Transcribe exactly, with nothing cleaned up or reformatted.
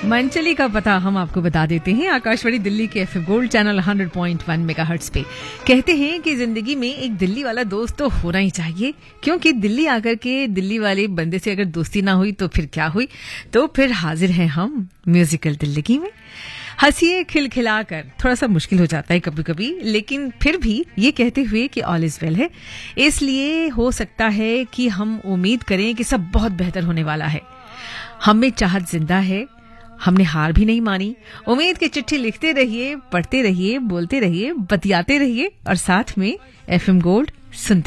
मंचली का पता हम आपको बता देते हैं। आकाशवाणी दिल्ली के FM gold channel hundred point one megahertz पे। कहते हैं कि जिंदगी में एक दिल्ली वाला दोस्त तो होना ही चाहिए, क्योंकि दिल्ली आकर के दिल्ली वाले बंदे से अगर दोस्ती ना हुई तो फिर क्या हुई। तो फिर हाजिर हैं हम म्यूजिकल दिल्ली में। हंसिए खिलखिलाकर, थोड़ा सा मुश्किल हो जाता है कभी कभी, लेकिन फिर भी ये कहते हुए कि ऑल इज वेल है। इसलिए हो सकता है कि हम उम्मीद करें कि सब बहुत बेहतर होने वाला है। हम में चाहत जिंदा है, हमने हार भी नहीं मानी। उम्मीद की चिट्ठी लिखते रहिए, पढ़ते रहिए, बोलते रहिए, बतियाते रहिए और साथ में एफएम गोल्ड सुनते